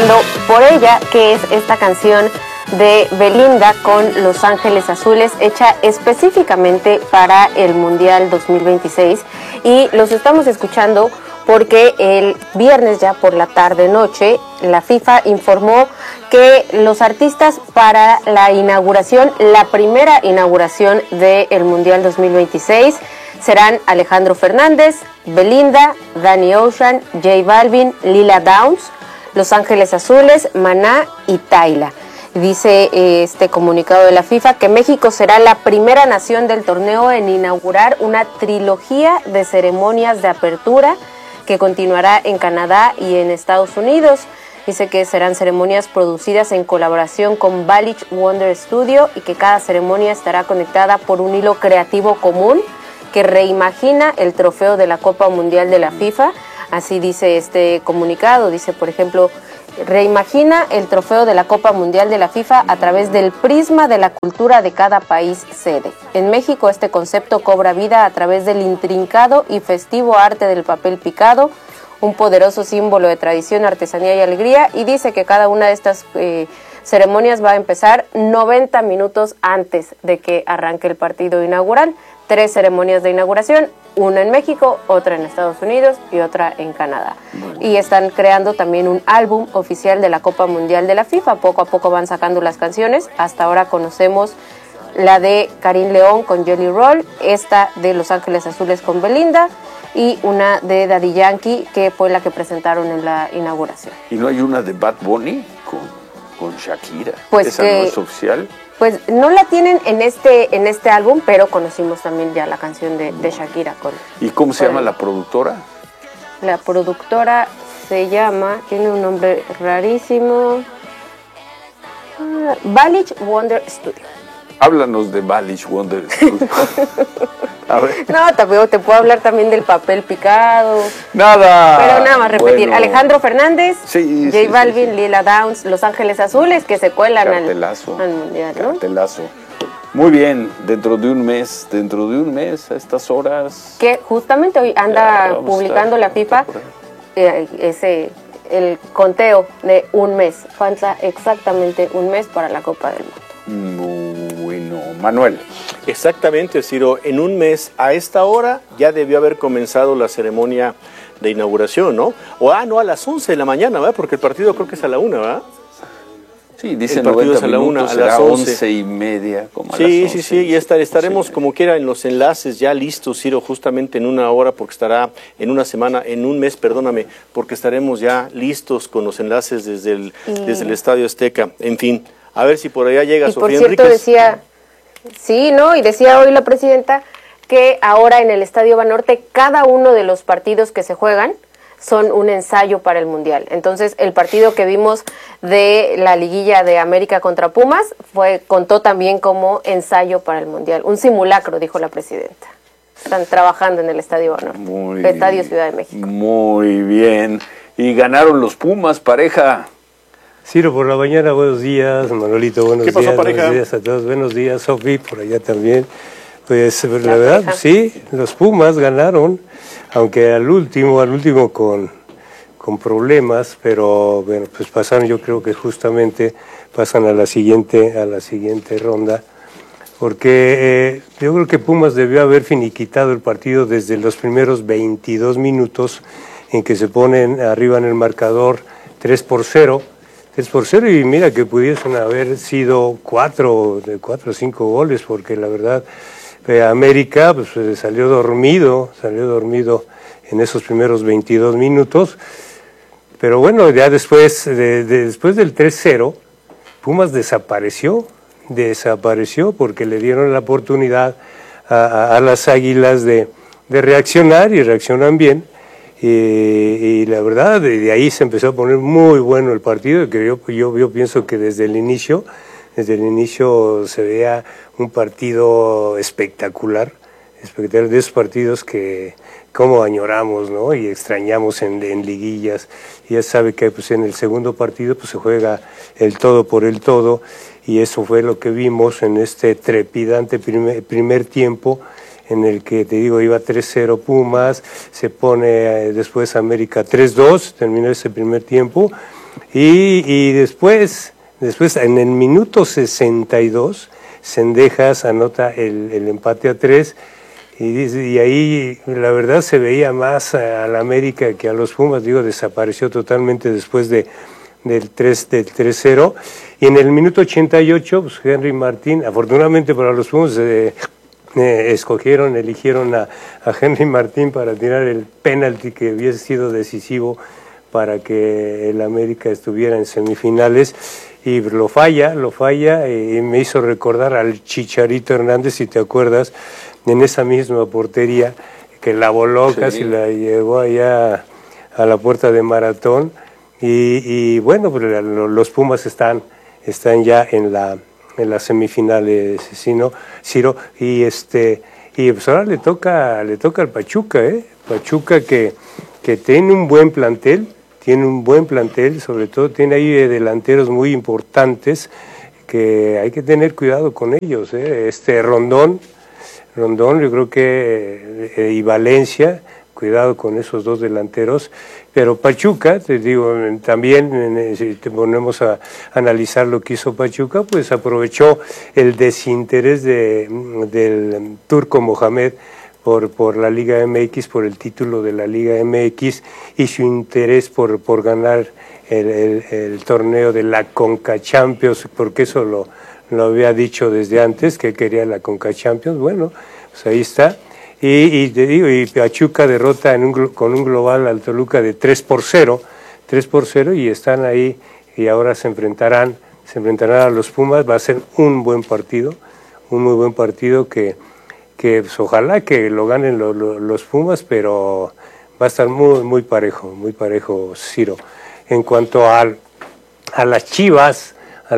escuchando Por Ella, que es esta canción de Belinda con Los Ángeles Azules, hecha específicamente para el Mundial 2026. Y los estamos escuchando porque el viernes, ya por la tarde-noche, la FIFA informó que los artistas para la inauguración, la primera inauguración del Mundial 2026, serán Alejandro Fernández, Belinda, Danny Ocean, J Balvin, Lila Downs, Los Ángeles Azules, Maná y Tayla. Dice este comunicado de la FIFA que México será la primera nación del torneo en inaugurar una trilogía de ceremonias de apertura que continuará en Canadá y en Estados Unidos. Dice que serán ceremonias producidas en colaboración con Balich Wonder Studio y que cada ceremonia estará conectada por un hilo creativo común que reimagina el trofeo de la Copa Mundial de la FIFA. Así dice este comunicado. Dice, por ejemplo, reimagina el trofeo de la Copa Mundial de la FIFA a través del prisma de la cultura de cada país sede. En México este concepto cobra vida a través del intrincado y festivo arte del papel picado, un poderoso símbolo de tradición, artesanía y alegría, y dice que cada una de estas ceremonias va a empezar 90 minutos antes de que arranque el partido inaugural. 3 ceremonias de inauguración, una en México, otra en Estados Unidos y otra en Canadá. Y están creando también un álbum oficial de la Copa Mundial de la FIFA. Poco a poco van sacando las canciones. Hasta ahora conocemos la de Karim León con Jelly Roll, esta de Los Ángeles Azules con Belinda y una de Daddy Yankee, que fue la que presentaron en la inauguración. ¿Y no hay una de Bad Bunny con Shakira? Pues ¿esa no es oficial? Pues no la tienen en este álbum, pero conocimos también ya la canción de Shakira con... ¿Y cómo se llama la productora? La productora se llama, tiene un nombre rarísimo, Balich Wonder Studio. Háblanos de Balich Wonder Studio. A ver. No, también te puedo hablar también del papel picado. Nada. Pero nada más repetir. Bueno. Alejandro Fernández, sí, J Balvin, sí. Lila Downs, Los Ángeles Azules, que se cuelan al Mundial, ¿no? Cartelazo. Muy bien, dentro de un mes, a estas horas. Que justamente hoy anda publicando la FIFA el conteo de un mes. Falta exactamente un mes para la Copa del Mundo. Bueno, Manuel. Exactamente, Ciro. En un mes, a esta hora, ya debió haber comenzado la ceremonia de inauguración, ¿no? No, a las 11 de la mañana, ¿verdad? Porque el partido creo que es a la 1, ¿verdad? Sí, dice el partido 90 es a la 1, minutos, a las 11:30, como a las 11. Sí, y estaremos como quiera en los enlaces ya listos, Ciro, justamente en una hora, porque estará en un mes, porque estaremos ya listos con los enlaces desde el Estadio Azteca. En fin, a ver si por allá llega Sofía Enríquez. Por cierto, decía hoy la presidenta que ahora en el Estadio Banorte cada uno de los partidos que se juegan son un ensayo para el Mundial. Entonces, el partido que vimos de la liguilla de América contra Pumas contó también como ensayo para el Mundial. Un simulacro, dijo la presidenta. Están trabajando en el Estadio Banorte, Estadio Ciudad de México. Muy bien. Y ganaron los Pumas, pareja. Ciro por la mañana, buenos días. Manolito, buenos días. ¿Qué pasó, pareja? Buenos días a todos. Buenos días, Sofi, por allá también. Pues la verdad, pareja. Sí, los Pumas ganaron, aunque al último con problemas, pero bueno, pues pasaron, yo creo que justamente pasan a la siguiente ronda, porque yo creo que Pumas debió haber finiquitado el partido desde los primeros 22 minutos en que se ponen arriba en el marcador 3-0, y mira que pudiesen haber sido 4 o 5 goles, porque la verdad América pues, salió dormido en esos primeros 22 minutos, pero bueno, ya después del 3-0, Pumas desapareció porque le dieron la oportunidad a las Águilas de reaccionar, y reaccionan bien. Y la verdad, de ahí se empezó a poner muy bueno el partido, que yo pienso que desde el inicio se veía un partido espectacular, de esos partidos que como añoramos, ¿no? Y extrañamos en liguillas. Y ya sabe que pues, en el segundo partido pues, se juega el todo por el todo, y eso fue lo que vimos en este trepidante primer tiempo, en el que, te digo, iba 3-0 Pumas, se pone después América 3-2, terminó ese primer tiempo, Y después en el minuto 62, Cendejas anota el empate a 3, y ahí la verdad se veía más a la América que a los Pumas. Desapareció totalmente después del 3-0. Y en el minuto 88, pues Henry Martín, afortunadamente para los Pumas, eligieron a Henry Martín para tirar el penalti que hubiese sido decisivo para que el América estuviera en semifinales, y lo falla, y me hizo recordar al Chicharito Hernández, si te acuerdas, en esa misma portería, que la voló, casi la llevó allá a la puerta de Maratón, y bueno, pues los Pumas están ya en las semifinales, Ciro, y pues ahora le toca al Pachuca, Pachuca que tiene un buen plantel, sobre todo tiene ahí delanteros muy importantes que hay que tener cuidado con ellos, Rondón, yo creo que y Valencia, cuidado con esos dos delanteros. Pero Pachuca, te digo, también si te ponemos a analizar lo que hizo Pachuca, pues aprovechó el desinterés del turco Mohamed por la Liga MX, por el título de la Liga MX, y su interés por ganar el torneo de la Conca Champions, porque eso lo había dicho desde antes, que quería la Conca Champions. Bueno, pues ahí está. Y te digo, y Pachuca derrota con un global al Toluca de 3-0, y están ahí, y ahora se enfrentarán a los Pumas. Va a ser un buen partido, un muy buen partido que pues, ojalá que lo ganen los Pumas, pero va a estar muy parejo, Ciro. En cuanto a las Chivas,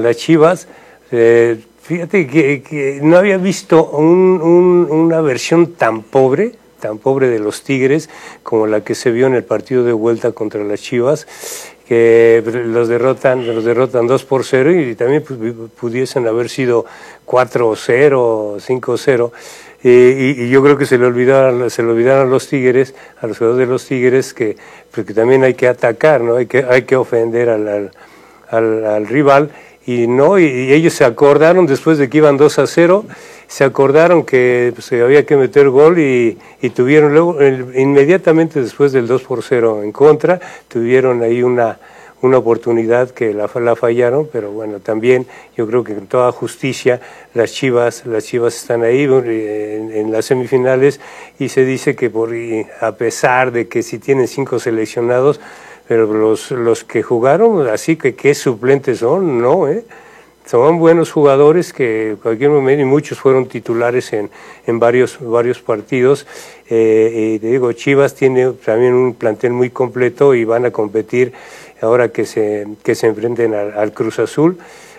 fíjate que no había visto una versión tan pobre de los Tigres como la que se vio en el partido de vuelta contra las Chivas, que los derrotan 2-0, y también pudiesen haber sido 4-0, 5-0. Y yo creo que se le olvidaron a los Tigres, a los jugadores de los Tigres, que también hay que atacar, ¿no? Hay que ofender al rival. Y ellos se acordaron, después de que iban 2-0, se acordaron que se había que meter gol, y tuvieron luego, inmediatamente después del 2-0 en contra, tuvieron ahí una oportunidad que la fallaron. Pero bueno, también yo creo que con toda justicia las Chivas están ahí en las semifinales, y se dice que a pesar de que si tienen 5 seleccionados, pero los que jugaron, así que qué suplentes son, ¿no? Son buenos jugadores que en cualquier momento, y muchos fueron titulares en varios partidos. Y te digo, Chivas tiene también un plantel muy completo, y van a competir ahora que se enfrenten al Cruz Azul,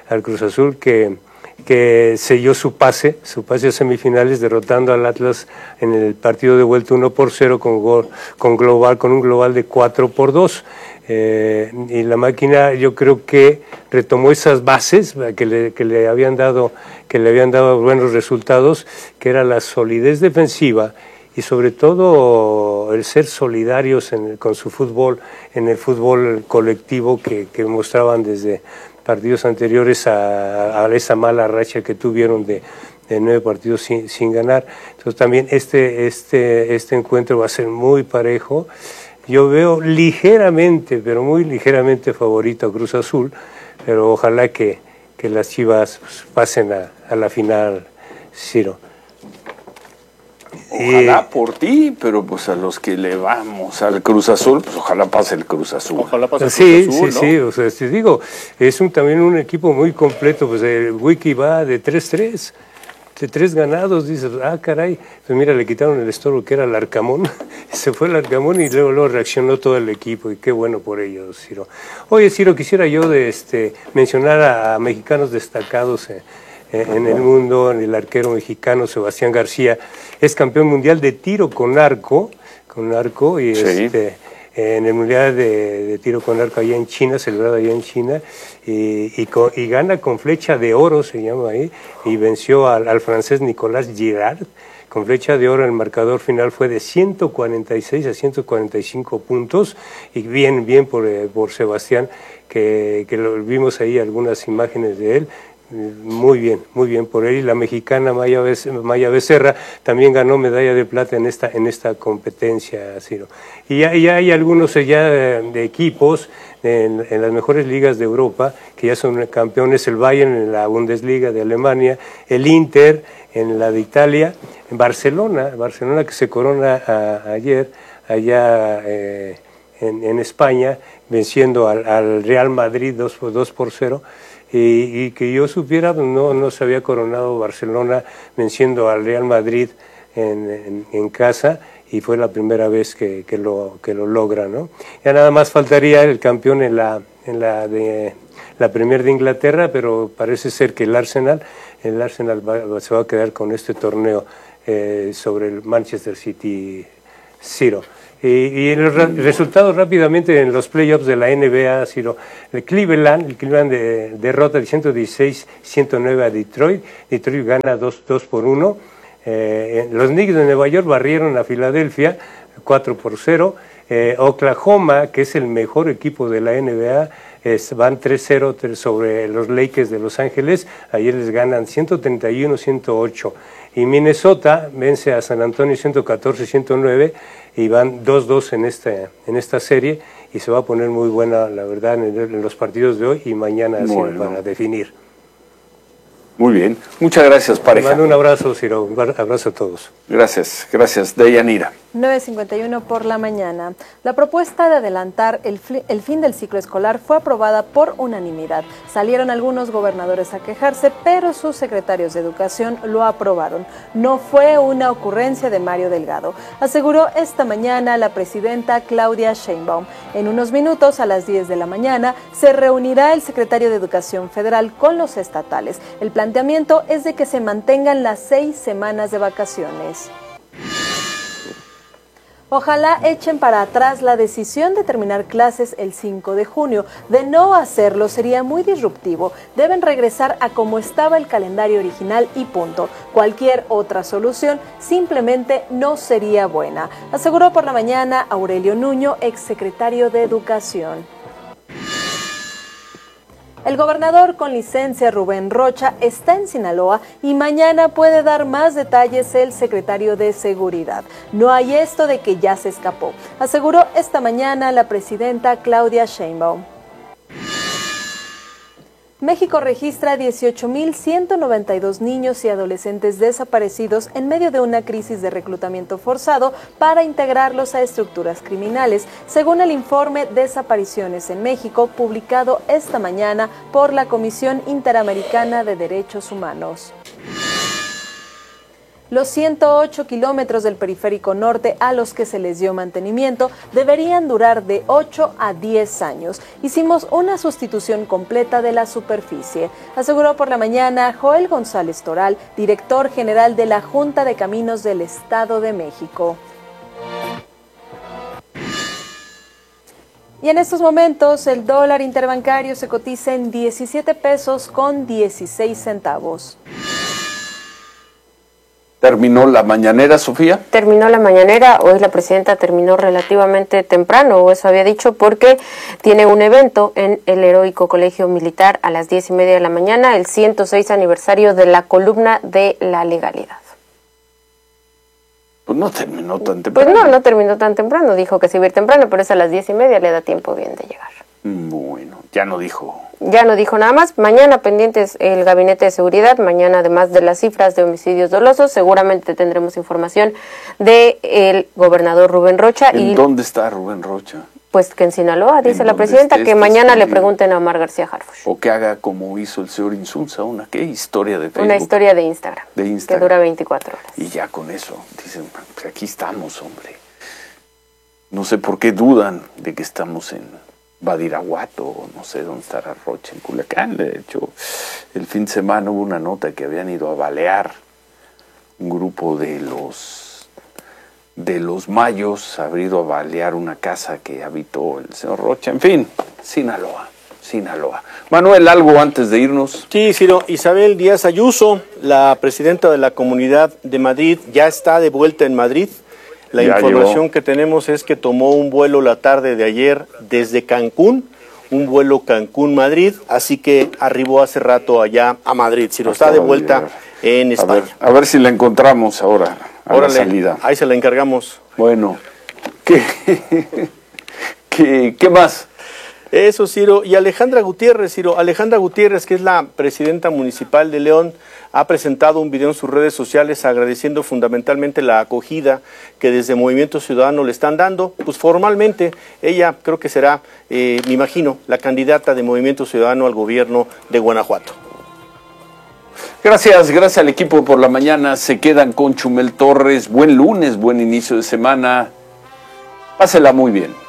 que selló su pase a semifinales, derrotando al Atlas en el partido de vuelta 1-0 con un global de 4-2. Y la máquina, yo creo que retomó esas bases que le habían dado buenos resultados, que era la solidez defensiva, y sobre todo el ser solidarios con su fútbol, en el fútbol colectivo que mostraban desde partidos anteriores a esa mala racha que tuvieron de 9 partidos sin ganar. Entonces también este encuentro va a ser muy parejo. Yo veo ligeramente, pero muy ligeramente favorito a Cruz Azul, pero ojalá que las Chivas pasen a la final, Ciro. Ojalá por ti, pero pues a los que le vamos al Cruz Azul, pues ojalá pase el Cruz Azul. Ojalá pase el Cruz Azul, ¿no? Sí, o sea, te digo, es también un equipo muy completo. Pues el Wiki va de 3-3, de 3 ganados. Dices, caray, pues mira, le quitaron el estorbo que era el Arcamón, se fue el Arcamón, y luego reaccionó todo el equipo, y qué bueno por ellos, Ciro. Oye, Ciro, quisiera yo mencionar a mexicanos destacados en el mundo. El arquero mexicano Sebastián García es campeón mundial de tiro con arco, y sí. En el mundial de tiro con arco allá en China, celebrado allá en China, y gana con flecha de oro, se llama ahí, y venció al francés Nicolas Girard. Con flecha de oro, el marcador final fue de 146 a 145 puntos, y bien por Sebastián, que lo vimos ahí algunas imágenes de él. Muy bien por él. Y la mexicana Maya Becerra también ganó medalla de plata en esta competencia, Ciro. Y ya hay algunos de equipos en las mejores ligas de Europa que ya son campeones: el Bayern en la Bundesliga de Alemania, el Inter en la de Italia, en Barcelona que se corona ayer allá en España, venciendo al Real Madrid 2-0. Y que yo supiera, no se había coronado Barcelona venciendo al Real Madrid en casa, y fue la primera vez que lo logra, ¿no? Ya nada más faltaría el campeón en la Premier de Inglaterra, pero parece ser que el Arsenal se va a quedar con este torneo sobre el Manchester City, Ciro. Y los resultados rápidamente en los playoffs de la NBA, Ciro. El Cleveland derrota el 116-109 a Detroit. Detroit gana 2-1. Los Knicks de Nueva York barrieron a Filadelfia 4-0. Oklahoma, que es el mejor equipo de la NBA, van 3-0 sobre los Lakers de Los Ángeles. Ayer les ganan 131-108. Y Minnesota vence a San Antonio 114-109 y van 2-2 en esta serie, y se va a poner muy buena, la verdad, en los partidos de hoy y mañana, bueno, para definir. Muy bien, muchas gracias, pareja. Te mando un abrazo, Ciro, un abrazo a todos. Gracias, Deyanira. 9:51 por la mañana. La propuesta de adelantar el fin del ciclo escolar fue aprobada por unanimidad. Salieron algunos gobernadores a quejarse, pero sus secretarios de educación lo aprobaron. No fue una ocurrencia de Mario Delgado, aseguró esta mañana la presidenta Claudia Sheinbaum. En unos minutos, a las 10 de la mañana, se reunirá el secretario de Educación Federal con los estatales. El planteamiento es de que se mantengan las 6 semanas de vacaciones. Ojalá echen para atrás la decisión de terminar clases el 5 de junio. De no hacerlo sería muy disruptivo. Deben regresar a como estaba el calendario original y punto. Cualquier otra solución simplemente no sería buena, aseguró por la mañana Aurelio Nuño, exsecretario de Educación. El gobernador con licencia Rubén Rocha está en Sinaloa y mañana puede dar más detalles el secretario de Seguridad. No hay esto de que ya se escapó, aseguró esta mañana la presidenta Claudia Sheinbaum. México registra 18.192 niños y adolescentes desaparecidos en medio de una crisis de reclutamiento forzado para integrarlos a estructuras criminales, según el informe Desapariciones en México, publicado esta mañana por la Comisión Interamericana de Derechos Humanos. Los 108 kilómetros del periférico norte a los que se les dio mantenimiento deberían durar de 8 a 10 años. Hicimos una sustitución completa de la superficie, aseguró por la mañana Joel González Toral, director general de la Junta de Caminos del Estado de México. Y en estos momentos el dólar interbancario se cotiza en 17 pesos con 16 centavos. ¿Terminó la mañanera, Sofía? Terminó la mañanera, hoy la presidenta terminó relativamente temprano, o eso había dicho, porque tiene un evento en el Heroico Colegio Militar a las 10:30 de la mañana, el 106 aniversario de la columna de la legalidad. Pues no terminó tan temprano. Pues no terminó tan temprano, dijo que se iba a ir temprano, pero es a las 10:30, le da tiempo bien de llegar. Bueno, ya no dijo. Ya no dijo nada más. Mañana pendientes el Gabinete de Seguridad. Mañana, además de las cifras de homicidios dolosos, seguramente tendremos información del gobernador Rubén Rocha. ¿En dónde está Rubén Rocha? Pues que en Sinaloa, dice la presidenta, que mañana le pregunten a Omar García Harfuch. O que haga como hizo el señor Insulza, ¿qué historia de Facebook? Una historia de Instagram. Que dura 24 horas. Y ya con eso, dicen, pues aquí estamos, hombre. No sé por qué dudan de que estamos en Badiraguato, o no sé dónde estará Rocha, en Culiacán. De hecho, el fin de semana hubo una nota que habían ido a balear un grupo de los mayos, ha ido a balear una casa que habitó el señor Rocha. En fin, Sinaloa. Manuel, ¿algo antes de irnos? Sí, Ciro. Isabel Díaz Ayuso, la presidenta de la Comunidad de Madrid, ya está de vuelta en Madrid. La información que tenemos es que tomó un vuelo la tarde de ayer desde Cancún, un vuelo Cancún-Madrid, así que arribó hace rato allá a Madrid. Ciro, está de vuelta en España. A ver si la encontramos ahora a la salida. Ahí se la encargamos. Bueno, ¿qué más? Eso, Ciro. Y Alejandra Gutiérrez, Ciro. Alejandra Gutiérrez, que es la presidenta municipal de León, ha presentado un video en sus redes sociales agradeciendo fundamentalmente la acogida que desde Movimiento Ciudadano le están dando. Pues formalmente ella creo que será, me imagino, la candidata de Movimiento Ciudadano al gobierno de Guanajuato. Gracias al equipo por la mañana. Se quedan con Chumel Torres. Buen lunes, buen inicio de semana. Pásela muy bien.